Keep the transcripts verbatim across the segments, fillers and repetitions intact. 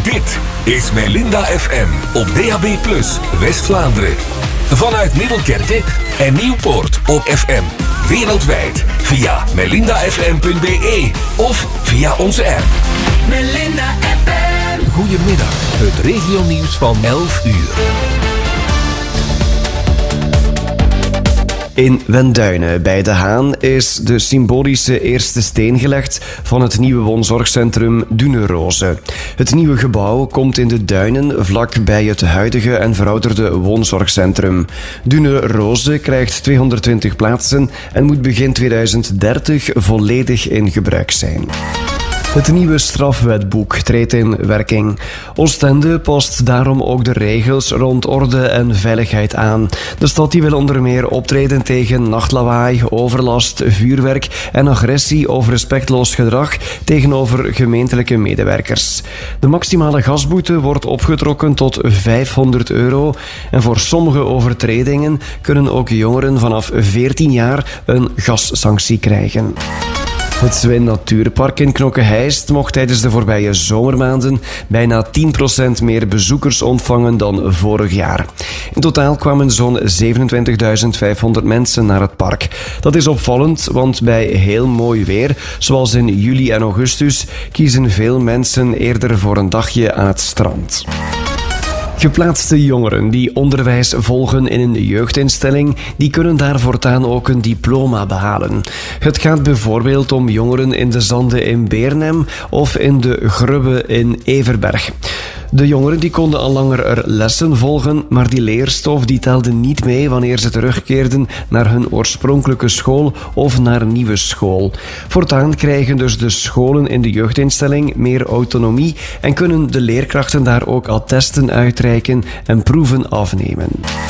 Dit is Melinda F M op D A B plus, West-Vlaanderen. Vanuit Middelkerke en Nieuwpoort op F M. Wereldwijd via melinda f m punt b e of via onze app. Melinda F M. Goedemiddag, het regionieuws van elf uur. In Wenduinen bij De Haan is de symbolische eerste steen gelegd van het nieuwe woonzorgcentrum Dunerose. Het nieuwe gebouw komt in de duinen vlak bij het huidige en verouderde woonzorgcentrum. Dunerose krijgt tweehonderdtwintig plaatsen en moet begin tweeduizend dertig volledig in gebruik zijn. Het nieuwe strafwetboek treedt in werking. Oostende past daarom ook de regels rond orde en veiligheid aan. De stad die wil onder meer optreden tegen nachtlawaai, overlast, vuurwerk en agressie of respectloos gedrag tegenover gemeentelijke medewerkers. De maximale gasboete wordt opgetrokken tot vijfhonderd euro en voor sommige overtredingen kunnen ook jongeren vanaf veertien jaar een gassanctie krijgen. Het Zwin Natuurpark in Knokke-Heist mocht tijdens de voorbije zomermaanden bijna tien procent meer bezoekers ontvangen dan vorig jaar. In totaal kwamen zo'n zevenentwintigduizend vijfhonderd mensen naar het park. Dat is opvallend, want bij heel mooi weer, zoals in juli en augustus, kiezen veel mensen eerder voor een dagje aan het strand. Geplaatste jongeren die onderwijs volgen in een jeugdinstelling, die kunnen daar voortaan ook een diploma behalen. Het gaat bijvoorbeeld om jongeren in de Zanden in Beernem of in de Grubbe in Everberg. De jongeren die konden al langer er lessen volgen, maar die leerstof die telde niet mee wanneer ze terugkeerden naar hun oorspronkelijke school of naar een nieuwe school. Voortaan krijgen dus de scholen in de jeugdinstelling meer autonomie en kunnen de leerkrachten daar ook attesten uitreiken en proeven afnemen.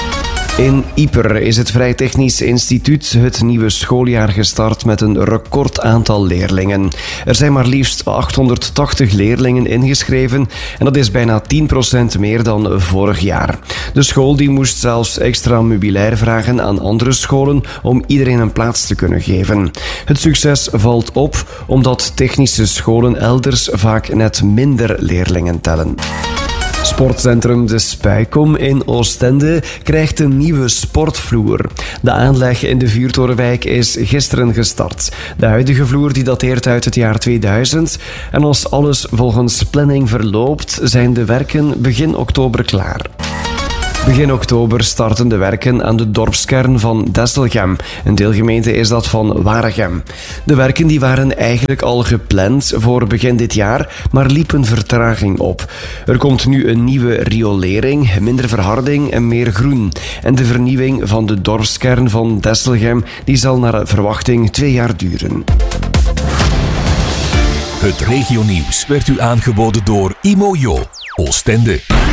In Ieper is het Vrij Technisch Instituut het nieuwe schooljaar gestart met een record aantal leerlingen. Er zijn maar liefst achthonderdtachtig leerlingen ingeschreven en dat is bijna tien procent meer dan vorig jaar. De school die moest zelfs extra meubilair vragen aan andere scholen om iedereen een plaats te kunnen geven. Het succes valt op omdat technische scholen elders vaak net minder leerlingen tellen. Sportcentrum De Spijkom in Oostende krijgt een nieuwe sportvloer. De aanleg in de Vuurtorenwijk is gisteren gestart. De huidige vloer die dateert uit het jaar tweeduizend en als alles volgens planning verloopt, zijn de werken begin oktober klaar. Begin oktober starten de werken aan de dorpskern van Desselgem. Een deelgemeente is dat van Waregem. De werken die waren eigenlijk al gepland voor begin dit jaar, maar liepen vertraging op. Er komt nu een nieuwe riolering, minder verharding en meer groen. En de vernieuwing van de dorpskern van Desselgem die zal naar verwachting twee jaar duren. Het regionieuws werd u aangeboden door Imojo, Oostende.